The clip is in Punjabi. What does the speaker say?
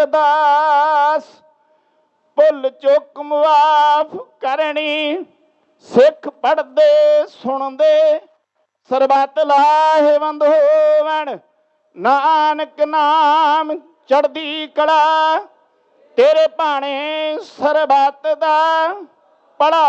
ਅਰਦਾਸ ਭੁੱਲ ਚੁੱਕ ਮੁਆਫ ਕਰਨੀ। ਸਿੱਖ ਪੜ੍ਹਦੇ ਸੁਣਦੇ ਸਰਬੱਤ ਲਾਹੇਵੰਦ ਹੋਵਣ। ਨਾਨਕ ਨਾਮ ਚੜ੍ਹਦੀ ਕਲਾ ਤੇਰੇ ਭਾਣੇ ਸਰਬੱਤ ਦਾ ਭਲਾ